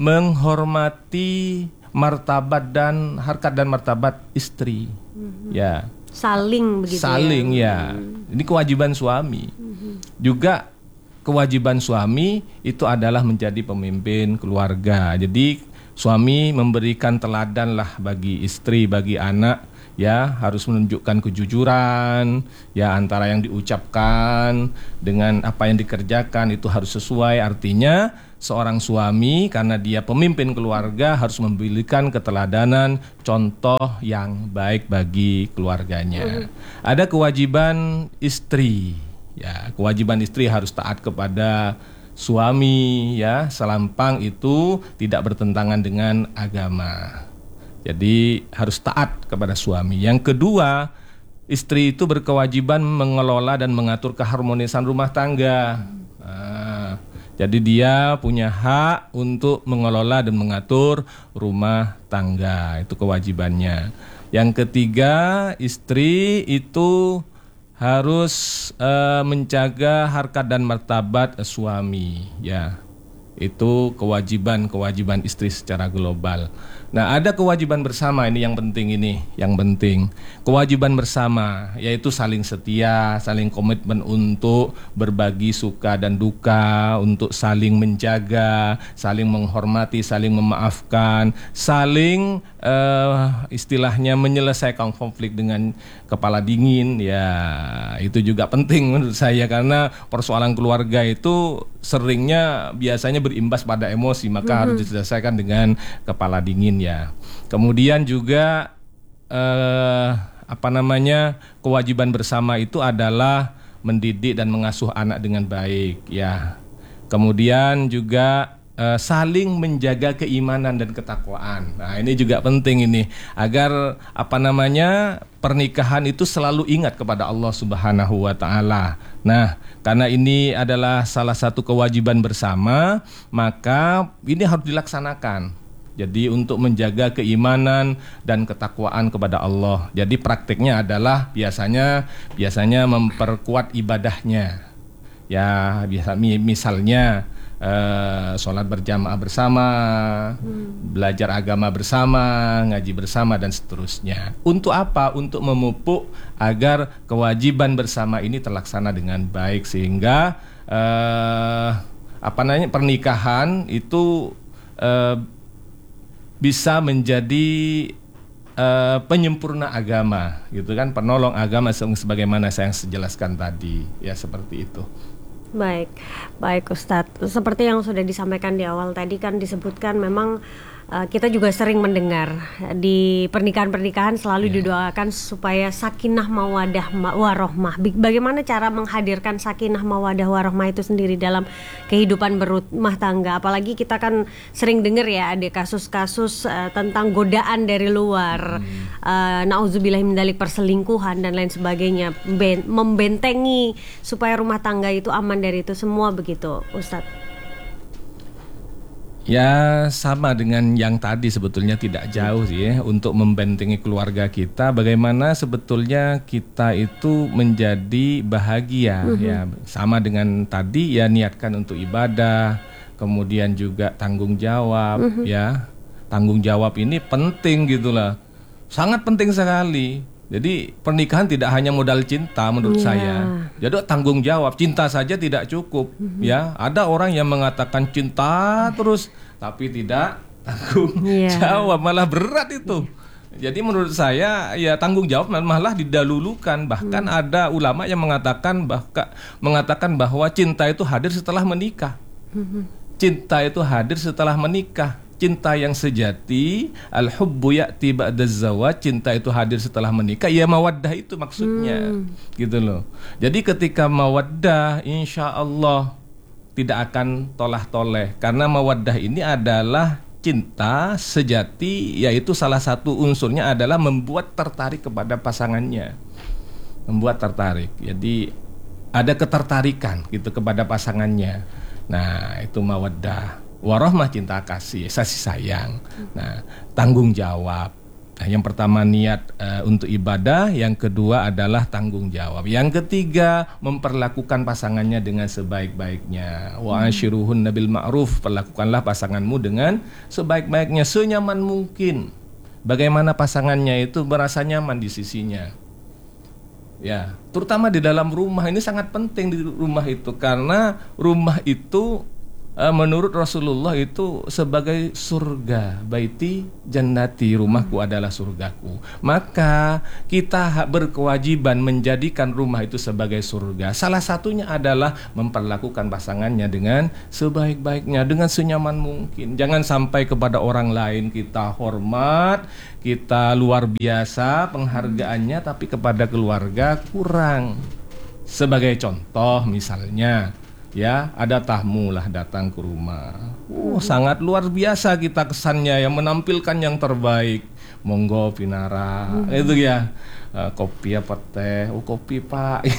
menghormati martabat dan harkat dan martabat istri, mm-hmm. ya. Saling begitu. Saling ya. ya. Mm-hmm. Ini kewajiban suami. Mm-hmm. Juga kewajiban suami itu adalah menjadi pemimpin keluarga. Jadi suami memberikan teladan lah bagi istri, bagi anak, ya harus menunjukkan kejujuran, ya antara yang diucapkan dengan apa yang dikerjakan itu harus sesuai. Artinya seorang suami karena dia pemimpin keluarga harus memberikan keteladanan, contoh yang baik bagi keluarganya. Mm-hmm. Ada kewajiban istri, ya kewajiban istri harus taat kepada suami, ya selampang itu tidak bertentangan dengan agama. Jadi harus taat kepada suami. Yang kedua, istri itu berkewajiban mengelola dan mengatur keharmonisan rumah tangga. Nah, jadi dia punya hak untuk mengelola dan mengatur rumah tangga. Itu kewajibannya. Yang ketiga, istri itu harus uh, menjaga harkat dan martabat uh, suami, ya. Itu kewajiban-kewajiban istri secara global. Nah, ada kewajiban bersama, ini yang penting ini, yang penting. Kewajiban bersama yaitu saling setia, saling komitmen untuk berbagi suka dan duka, untuk saling menjaga, saling menghormati, saling memaafkan, saling uh, istilahnya menyelesaikan konflik dengan kepala dingin, ya. Itu juga penting menurut saya karena persoalan keluarga itu seringnya biasanya berimbas pada emosi, maka mm-hmm. harus diselesaikan dengan kepala dingin, ya. Kemudian juga eh, apa namanya kewajiban bersama itu adalah mendidik dan mengasuh anak dengan baik, ya. Kemudian juga eh, saling menjaga keimanan dan ketakwaan. Nah, ini juga penting ini agar apa namanya pernikahan itu selalu ingat kepada Allah Subhanahu wa taala. Nah, karena ini adalah salah satu kewajiban bersama, maka ini harus dilaksanakan. Jadi untuk menjaga keimanan dan ketakwaan kepada Allah. Jadi praktiknya adalah biasanya biasanya memperkuat ibadahnya. Ya, biasa misalnya Uh, sholat berjamaah bersama, hmm. belajar agama bersama, ngaji bersama dan seterusnya. Untuk apa? Untuk memupuk agar kewajiban bersama ini terlaksana dengan baik sehingga uh, apa namanya pernikahan itu uh, bisa menjadi uh, penyempurna agama, gitu kan, penolong agama sebagaimana saya jelaskan tadi, ya seperti itu. Baik, baik Ustadz. Seperti yang sudah disampaikan di awal tadi kan disebutkan memang uh, kita juga sering mendengar di pernikahan-pernikahan selalu yeah. didoakan supaya sakinah mawadah warohmah. Bagaimana cara menghadirkan sakinah mawadah warohmah itu sendiri dalam kehidupan berumah tangga? Apalagi kita kan sering dengar ya ada kasus-kasus uh, tentang godaan dari luar, hmm. uh, nauzubillah min dzalik, perselingkuhan dan lain sebagainya, ben- membentengi supaya rumah tangga itu aman dari itu semua, begitu Ustadz? Ya sama dengan yang tadi, sebetulnya tidak jauh sih ya, untuk membentengi keluarga kita. Bagaimana sebetulnya kita itu menjadi bahagia, mm-hmm. ya sama dengan tadi ya, niatkan untuk ibadah, kemudian juga tanggung jawab, mm-hmm. ya tanggung jawab ini penting gitulah, sangat penting sekali. Jadi pernikahan tidak hanya modal cinta menurut yeah. saya. Jadi tanggung jawab, cinta saja tidak cukup, mm-hmm. ya. Ada orang yang mengatakan cinta terus tapi tidak tanggung yeah. jawab, malah berat itu. Yeah. Jadi menurut saya ya tanggung jawab malah didahulukan. Bahkan mm. ada ulama yang mengatakan bahkan mengatakan bahwa cinta itu hadir setelah menikah. Mm-hmm. Cinta itu hadir setelah menikah. Cinta yang sejati, al-hubbu ya'ti ba'da zawaj, cinta itu hadir setelah menikah, ya mawaddah itu maksudnya, hmm. gitu loh. Jadi ketika mawaddah, insya Allah tidak akan tolah-toleh, karena mawaddah ini adalah cinta sejati, yaitu salah satu unsurnya adalah membuat tertarik kepada pasangannya, membuat tertarik. Jadi ada ketertarikan gitu kepada pasangannya. Nah, itu mawaddah. Warohmah cinta kasih, kasih sayang. Nah, tanggung jawab. Nah, yang pertama niat uh, untuk ibadah, yang kedua adalah tanggung jawab. Yang ketiga memperlakukan pasangannya dengan sebaik-baiknya. Wa ashiruhunna bil ma'ruf, perlakukanlah pasanganmu dengan sebaik-baiknya, senyaman mungkin. Bagaimana pasangannya itu merasa nyaman di sisinya. Ya, terutama di dalam rumah ini sangat penting di rumah itu, karena rumah itu menurut Rasulullah itu sebagai surga. Baiti jannati, rumahku adalah surgaku. Maka kita berkewajiban menjadikan rumah itu sebagai surga. Salah satunya adalah memperlakukan pasangannya dengan sebaik-baiknya, dengan senyaman mungkin. Jangan sampai kepada orang lain kita hormat, kita luar biasa penghargaannya, tapi kepada keluarga kurang. Sebagai contoh misalnya, ya, ada tamu lah datang ke rumah. Oh, sangat luar biasa kita kesannya, yang menampilkan yang terbaik. Monggo Pinara, hmm. itu ya. Uh, kopi apa teh? Oh, kopi Pak.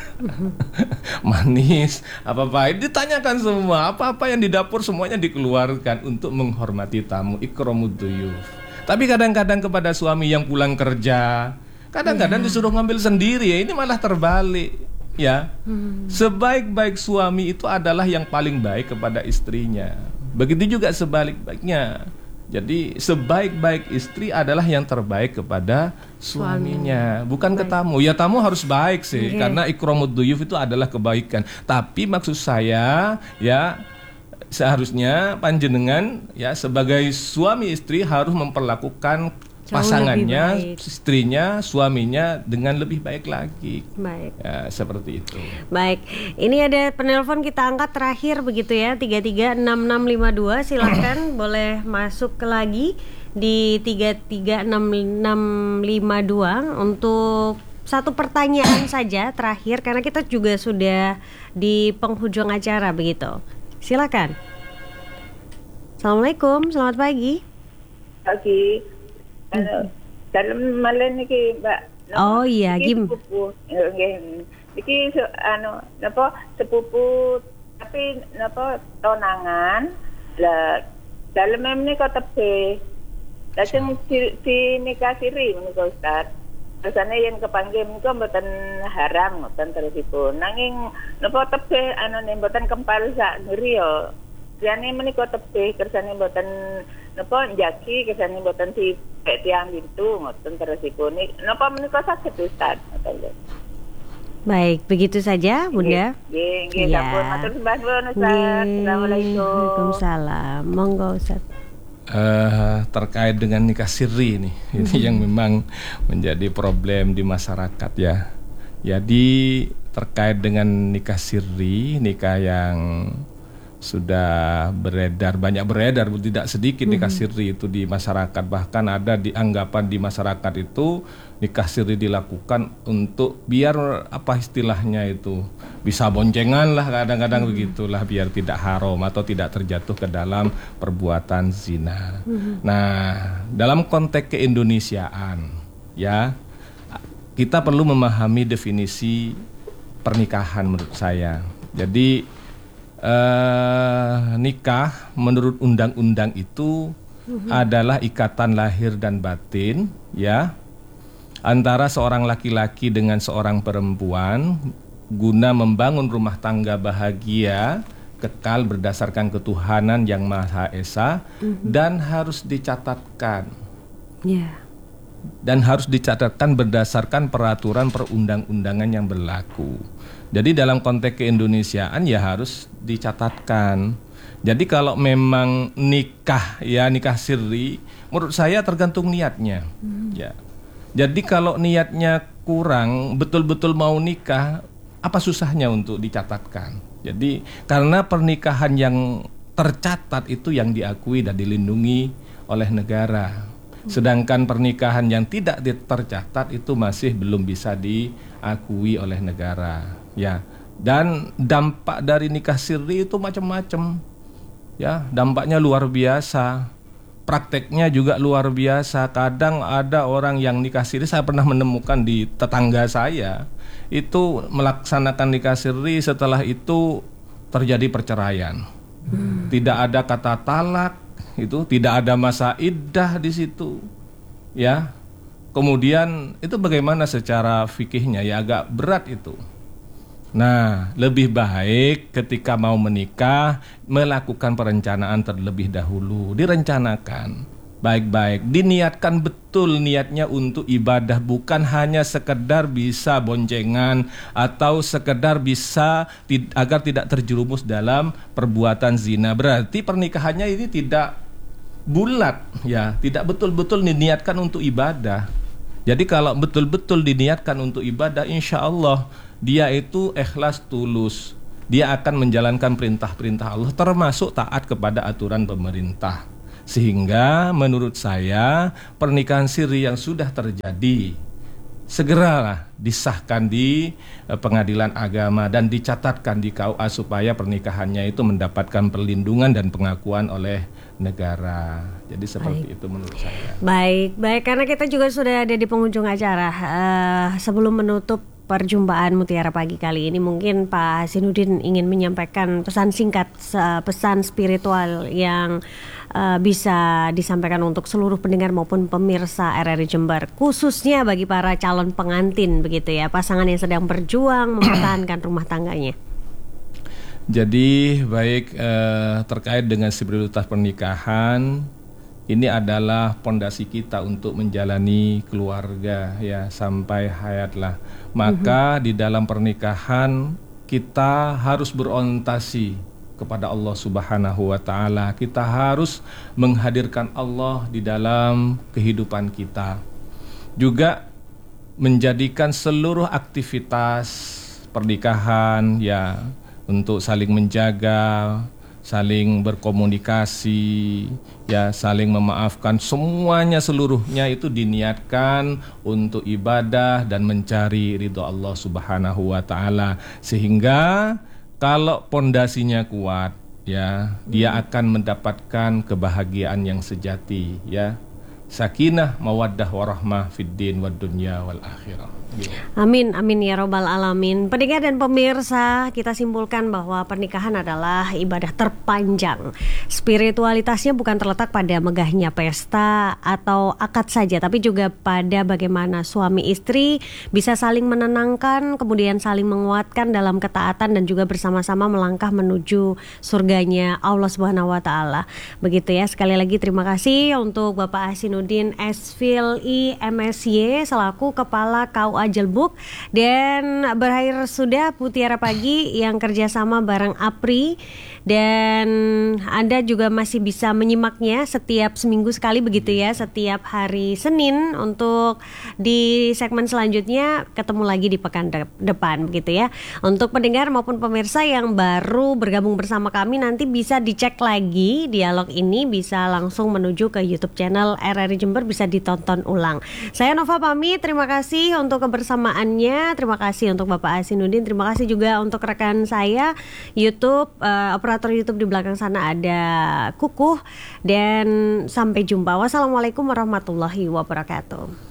Manis apa Pak? Ditanyakan semua, apa-apa yang di dapur semuanya dikeluarkan untuk menghormati tamu, ikramud duyuf. Tapi kadang-kadang kepada suami yang pulang kerja, kadang-kadang disuruh ngambil sendiri, ya ini malah terbalik. Ya, hmm. sebaik-baik suami itu adalah yang paling baik kepada istrinya. Begitu juga sebalik-baliknya. Jadi sebaik-baik istri adalah yang terbaik kepada suaminya, bukan baik. Ke tamu. Ya tamu harus baik sih, okay. Karena ikramud duyuf itu adalah kebaikan. Tapi maksud saya, ya seharusnya panjenengan ya sebagai suami istri harus memperlakukan pasangannya, istrinya, suaminya dengan lebih baik lagi. Baik. Ya, seperti itu. Baik. Ini ada penelpon kita angkat terakhir begitu ya, tiga tiga enam enam lima dua. Silakan boleh masuk ke lagi di tiga tiga enam enam lima dua untuk satu pertanyaan saja terakhir, karena kita juga sudah di penghujung acara begitu. Silakan. Assalamualaikum, selamat pagi. Pagi. Anu, dalam malam niki Mbak. Oh iya, Gim. Nggih. Iki anu napa sepupu tapi napa tonangan. Lah dalam menika tebe. Lajeng si, si nikah siri menika Ustaz. Rasane yen kepanggih menika mboten haram ngoten terusipun. Nanging napa tebe anu mboten kempal sak griya. Jane menika tebe kersane mboten napa njagi kersane mboten si pek tiang pintu ngoten terusipun. Napa menika saged Ustaz? Baik, begitu saja Bunda. Nggih, nggih, sampun matur sembah nuwun Ustaz. Assalamualaikum. Waalaikumsalam. Monggo Ustaz. Uh, terkait dengan nikah siri nih, ini mm-hmm. yang memang menjadi problem di masyarakat ya. Jadi terkait dengan nikah siri, nikah yang sudah beredar, banyak beredar, tidak sedikit nikah siri itu di masyarakat. Bahkan ada dianggapan di masyarakat itu nikah siri dilakukan untuk biar apa istilahnya itu bisa boncengan lah, kadang-kadang hmm. begitulah, biar tidak haram atau tidak terjatuh ke dalam perbuatan zina. Hmm. Nah, dalam konteks keindonesiaan ya, kita perlu memahami definisi pernikahan menurut saya. Jadi Uh, nikah menurut undang-undang itu uh-huh. adalah ikatan lahir dan batin ya antara seorang laki-laki dengan seorang perempuan guna membangun rumah tangga bahagia kekal berdasarkan ketuhanan yang Maha Esa uh-huh. dan harus dicatatkan yeah. dan harus dicatatkan berdasarkan peraturan perundang-undangan yang berlaku. Jadi dalam konteks keindonesiaan ya harus dicatatkan. Jadi kalau memang nikah ya nikah siri, menurut saya tergantung niatnya. Hmm. Ya. Jadi kalau niatnya kurang, betul-betul mau nikah, apa susahnya untuk dicatatkan? Jadi karena pernikahan yang tercatat itu yang diakui dan dilindungi oleh negara. Sedangkan pernikahan yang tidak tercatat itu masih belum bisa diakui oleh negara. Ya, dan dampak dari nikah siri itu macam-macam. Ya, dampaknya luar biasa. Prakteknya juga luar biasa. Kadang ada orang yang nikah siri, saya pernah menemukan di tetangga saya, itu melaksanakan nikah siri, setelah itu terjadi perceraian. Hmm. Tidak ada kata talak, itu tidak ada masa iddah di situ. ya. Kemudian itu bagaimana secara fikihnya? Ya agak berat itu. Nah, lebih baik ketika mau menikah melakukan perencanaan terlebih dahulu, direncanakan baik-baik, diniatkan betul niatnya untuk ibadah, bukan hanya sekedar bisa boncengan atau sekedar bisa tid- agar tidak terjerumus dalam perbuatan zina. Berarti pernikahannya ini tidak bulat, ya, tidak betul-betul diniatkan untuk ibadah. Jadi kalau betul-betul diniatkan untuk ibadah, insya Allah dia itu ikhlas tulus. Dia akan menjalankan perintah-perintah Allah, termasuk taat kepada aturan pemerintah. Sehingga menurut saya pernikahan siri yang sudah terjadi segeralah disahkan di eh, pengadilan agama dan dicatatkan di K U A supaya pernikahannya itu mendapatkan perlindungan dan pengakuan oleh negara. Jadi seperti Baik. itu menurut saya. Baik, baik karena kita juga sudah ada di penghujung acara. Uh, sebelum menutup perjumpaan Mutiara Pagi kali ini, mungkin Pak Hasanuddin ingin menyampaikan pesan singkat, pesan spiritual yang uh, bisa disampaikan untuk seluruh pendengar maupun pemirsa R R I Jember, khususnya bagi para calon pengantin begitu ya, pasangan yang sedang berjuang mempertahankan rumah tangganya. Jadi baik eh, terkait dengan spiritualitas pernikahan, ini adalah pondasi kita untuk menjalani keluarga ya sampai hayat lah. Maka mm-hmm. di dalam pernikahan kita harus berorientasi kepada Allah Subhanahu wa taala. Kita harus menghadirkan Allah di dalam kehidupan kita. Juga menjadikan seluruh aktivitas pernikahan ya untuk saling menjaga, saling berkomunikasi, ya saling memaafkan, semuanya seluruhnya itu diniatkan untuk ibadah dan mencari ridho Allah Subhanahu wa taala. Sehingga kalau pondasinya kuat, ya, dia akan mendapatkan kebahagiaan yang sejati, ya. Sakinah, mawaddah, warahmah fid din wad dunya wal akhirah. Amin, amin ya robbal alamin. Pendengar dan pemirsa, kita simpulkan bahwa pernikahan adalah ibadah terpanjang. Spiritualitasnya bukan terletak pada megahnya pesta atau akad saja, tapi juga pada bagaimana suami istri bisa saling menenangkan, kemudian saling menguatkan dalam ketaatan dan juga bersama-sama melangkah menuju surganya Allah Subhanahu wa taala. Begitu ya. Sekali lagi terima kasih untuk Bapak Hasanuddin S Phil I M S Y selaku Kepala K U A Jelbuk, dan berakhir sudah Mutiara Pagi yang kerjasama bareng APRI, dan Anda juga masih bisa menyimaknya setiap seminggu sekali begitu ya, setiap hari Senin. Untuk di segmen selanjutnya ketemu lagi di pekan de- depan begitu ya. Untuk pendengar maupun pemirsa yang baru bergabung bersama kami, nanti bisa dicek lagi dialog ini, bisa langsung menuju ke YouTube channel R R I Jember, bisa ditonton ulang. Saya Nova pamit, terima kasih untuk kebersamaannya, terima kasih untuk Bapak Hasanuddin, terima kasih juga untuk rekan saya YouTube, uh, operator YouTube di belakang sana ada Kukuh, dan sampai jumpa. Wassalamualaikum warahmatullahi wabarakatuh.